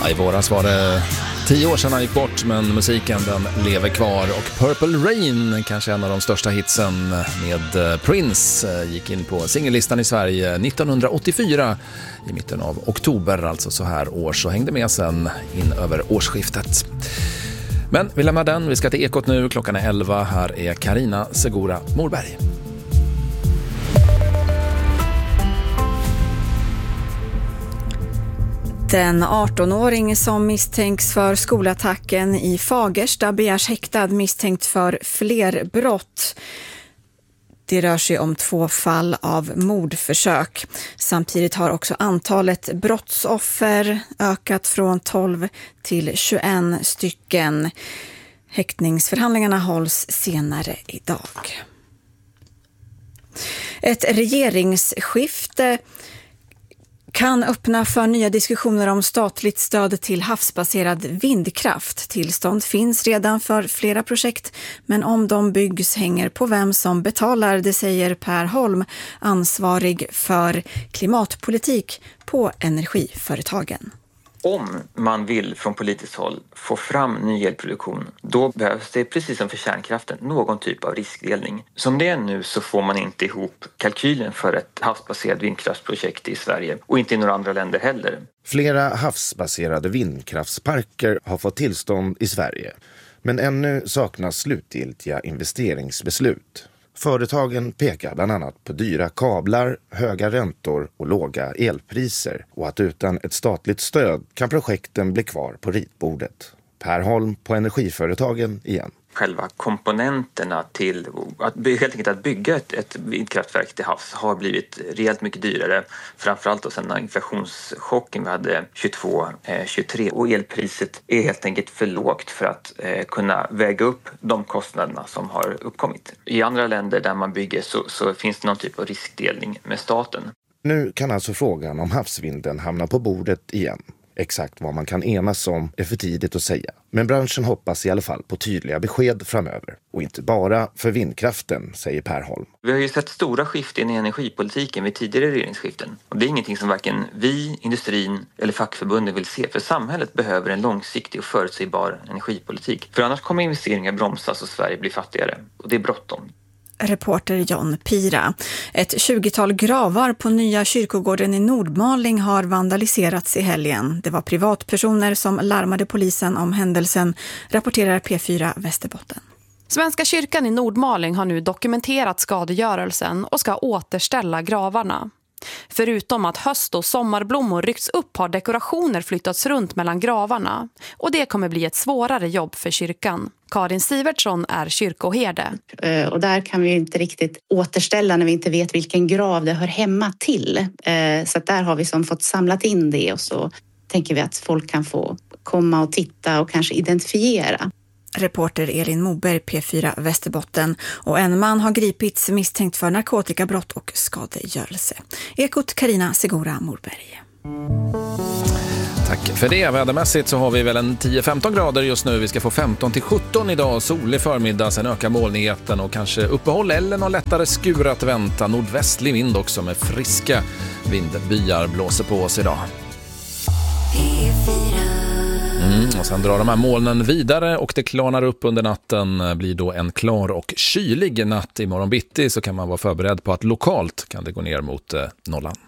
I våras var det 10 år sedan han gick bort, men musiken den lever kvar. Och Purple Rain, kanske en av de största hitsen med Prince, gick in på singellistan i Sverige 1984 i mitten av oktober, alltså så här års, och hängde med sen in över årsskiftet. Men vi lämnar den, vi ska till Ekot nu, klockan är 11. Här är Carina Segura Morberg. Den 18-åring som misstänks för skolattacken i Fagersta begärs häktad misstänkt för fler brott. Det rör sig om 2 fall av mordförsök. Samtidigt har också antalet brottsoffer ökat från 12 till 21 stycken. Häktningsförhandlingarna hålls senare idag. Ett regeringsskifte kan öppna för nya diskussioner om statligt stöd till havsbaserad vindkraft. Tillstånd finns redan för flera projekt, men om de byggs hänger på vem som betalar, det säger Per Holm, ansvarig för klimatpolitik på energiföretagen. Om man vill från politiskt håll få fram ny elproduktion, då behövs det, precis som för kärnkraften, någon typ av riskdelning. Som det är nu så får man inte ihop kalkylen för ett havsbaserat vindkraftsprojekt i Sverige, och inte i några andra länder heller. Flera havsbaserade vindkraftsparker har fått tillstånd i Sverige, men ännu saknas slutgiltiga investeringsbeslut. Företagen pekar bland annat på dyra kablar, höga räntor och låga elpriser, och att utan ett statligt stöd kan projekten bli kvar på ritbordet. Per Holm på Energiföretagen igen. Själva komponenterna till helt enkelt att bygga ett vindkraftverk till havs har blivit rejält mycket dyrare. Framförallt då sedan inflationschocken vi hade 22-23. Och elpriset är helt enkelt för lågt för att kunna väga upp de kostnaderna som har uppkommit. I andra länder där man bygger så finns det någon typ av riskdelning med staten. Nu kan alltså frågan om havsvinden hamna på bordet igen. Exakt vad man kan enas om är för tidigt att säga. Men branschen hoppas i alla fall på tydliga besked framöver. Och inte bara för vindkraften, säger Per Holm. Vi har ju sett stora skiften i energipolitiken vid tidigare regeringsskiften. Och det är ingenting som varken vi, industrin eller fackförbunden vill se. För samhället behöver en långsiktig och förutsägbar energipolitik. För annars kommer investeringar bromsas och Sverige blir fattigare. Och det är bråttom. Reporter John Pira. Ett 20-tal gravar på nya kyrkogården i Nordmaling har vandaliserats i helgen. Det var privatpersoner som larmade polisen om händelsen, rapporterar P4 Västerbotten. Svenska kyrkan i Nordmaling har nu dokumenterat skadegörelsen och ska återställa gravarna. Förutom att höst- och sommarblommor ryckts upp har dekorationer flyttats runt mellan gravarna. Och det kommer bli ett svårare jobb för kyrkan. Karin Sivertsson är kyrkoherde. Och där kan vi inte riktigt återställa när vi inte vet vilken grav det hör hemma till. Så att där har vi fått samlat in det, och så tänker vi att folk kan få komma och titta och kanske identifiera. Reporter Elin Moberg, P4 Västerbotten. Och en man har gripits misstänkt för narkotikabrott och skadegörelse. Ekot Carina Segura Morberg. Tack för det. Vädermässigt så har vi väl en 10-15 grader just nu. Vi ska få 15-17 idag. Solig förmiddag, sen ökar molnigheten och kanske uppehåll eller någon lättare skur att vänta. Nordvästlig vind också med friska vindbyar blåser på oss idag. Och sen drar de här molnen vidare och det klarnar upp under natten. Blir då en klar och kylig natt. Imorgon bitti så kan man vara förberedd på att lokalt kan det gå ner mot nollan.